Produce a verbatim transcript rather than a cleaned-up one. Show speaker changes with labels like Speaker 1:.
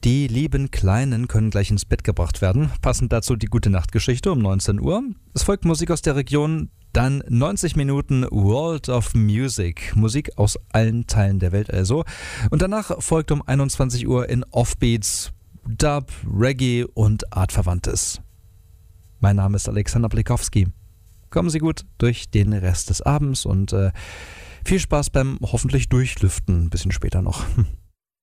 Speaker 1: Die lieben Kleinen können gleich ins Bett gebracht werden. Passend dazu die Gute-Nacht-Geschichte um neunzehn Uhr. Es folgt Musik aus der Region, dann neunzig Minuten World of Music. Musik aus allen Teilen der Welt also. Und danach folgt um einundzwanzig Uhr in Offbeats Dub, Reggae und Artverwandtes. Mein Name ist Alexander Blikowski. Kommen Sie gut durch den Rest des Abends und äh, viel Spaß beim hoffentlich Durchlüften ein bisschen später noch.